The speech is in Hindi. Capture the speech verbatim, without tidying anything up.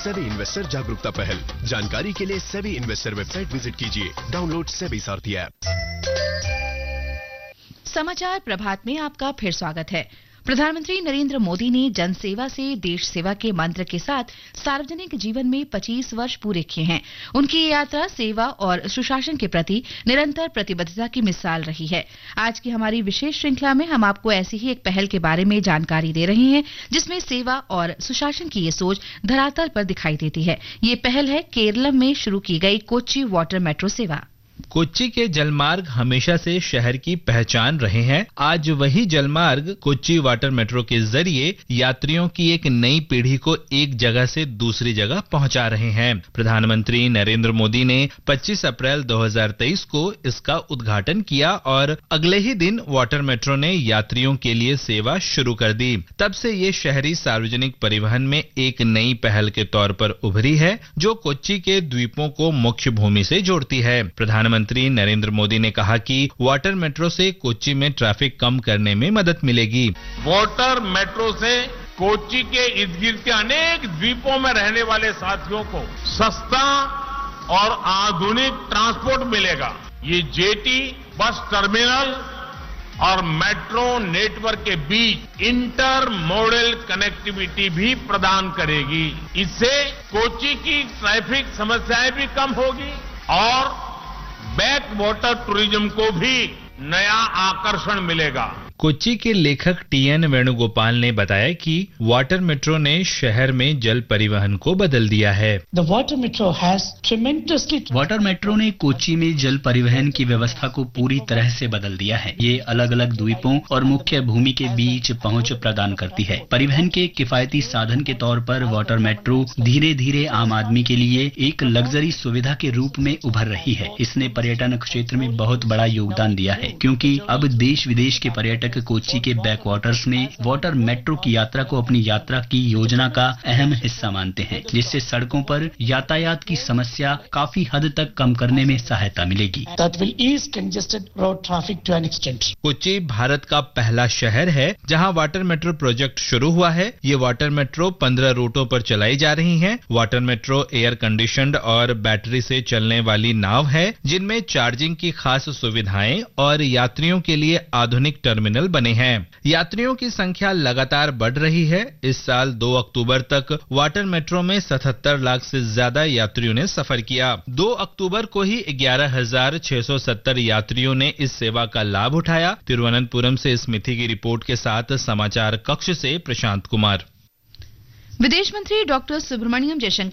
सेबी इन्वेस्टर जागरूकता पहल। जानकारी के लिए सेबी इन्वेस्टर वेबसाइट विजिट कीजिए। डाउनलोड सेबी सारथी ऐप। समाचार प्रभात में आपका फिर स्वागत है। प्रधानमंत्री नरेंद्र मोदी ने जन सेवा से देश सेवा के मंत्र के साथ सार्वजनिक जीवन में पच्चीस वर्ष पूरे किए हैं। उनकी ये यात्रा सेवा और सुशासन के प्रति निरंतर प्रतिबद्धता की मिसाल रही है। आज की हमारी विशेष श्रृंखला में हम आपको ऐसी ही एक पहल के बारे में जानकारी दे रहे हैं, जिसमें सेवा और सुशासन की ये सोच धरातल पर दिखाई देती है। ये पहल है केरलम में शुरू की गई कोच्चि वाटर मेट्रो सेवा। कोच्चि के जलमार्ग हमेशा से शहर की पहचान रहे हैं। आज वही जलमार्ग कोच्चि वाटर मेट्रो के जरिए यात्रियों की एक नई पीढ़ी को एक जगह से दूसरी जगह पहुंचा रहे हैं। प्रधानमंत्री नरेंद्र मोदी ने पच्चीस अप्रैल दो हज़ार तेईस को इसका उद्घाटन किया और अगले ही दिन वाटर मेट्रो ने यात्रियों के लिए सेवा शुरू कर दी। तब से ये शहरी सार्वजनिक परिवहन में एक नई पहल के तौर पर उभरी है, जो कोच्चि के द्वीपों को मुख्य भूमि से जोड़ती है। प्रधानमंत्री प्रधानमंत्री नरेंद्र मोदी ने कहा कि वाटर मेट्रो से कोच्चि में ट्रैफिक कम करने में मदद मिलेगी। वाटर मेट्रो से कोच्चि के इर्द गिर्द के अनेक द्वीपों में रहने वाले साथियों को सस्ता और आधुनिक ट्रांसपोर्ट मिलेगा। ये जेटी, बस टर्मिनल और मेट्रो नेटवर्क के बीच इंटर मॉडल कनेक्टिविटी भी प्रदान करेगी। इससे कोच्चि की ट्रैफिक समस्याएं भी कम होगी और बैक वाटर टूरिज्म को भी नया आकर्षण मिलेगा। कोच्चि के लेखक टी एन वेणुगोपाल ने बताया कि वाटर मेट्रो ने शहर में जल परिवहन को बदल दिया है। The water metro has tremendously... water metro ने कोच्चि में जल परिवहन की व्यवस्था को पूरी तरह से बदल दिया है। ये अलग अलग द्वीपों और मुख्य भूमि के बीच पहुंच प्रदान करती है। परिवहन के किफायती साधन के तौर पर वाटर मेट्रो धीरे धीरे आम आदमी के लिए एक लग्जरी सुविधा के रूप में उभर रही है। इसने पर्यटन क्षेत्र में बहुत बड़ा योगदान दिया है, क्योंकि अब देश विदेश के पर्यटक कोच्चि के बैक वाटर्स में वाटर मेट्रो की यात्रा को अपनी यात्रा की योजना का अहम हिस्सा मानते हैं, जिससे सड़कों पर यातायात की समस्या काफी हद तक कम करने में सहायता मिलेगी। That will ease congested road traffic to an extent. Kochi Bharat का पहला शहर है जहां वाटर मेट्रो प्रोजेक्ट शुरू हुआ है। ये वाटर मेट्रो पंद्रह रूटों पर चलाई जा रही है। वाटर मेट्रो एयर कंडीशनड और बैटरी से चलने वाली नाव है, जिनमें चार्जिंग की खास सुविधाएं और यात्रियों के लिए आधुनिक टर्मिनल बने हैं। यात्रियों की संख्या लगातार बढ़ रही है। इस साल दो अक्टूबर तक वाटर मेट्रो में सतहत्तर लाख से ज्यादा यात्रियों ने सफर किया। दो अक्टूबर को ही ग्यारह हजार छह सौ सत्तर यात्रियों ने इस सेवा का लाभ उठाया। तिरुवनंतपुरम से स्मिति की रिपोर्ट के साथ समाचार कक्ष से प्रशांत कुमार। विदेश मंत्री डॉक्टर सुब्रमण्यम जयशंकर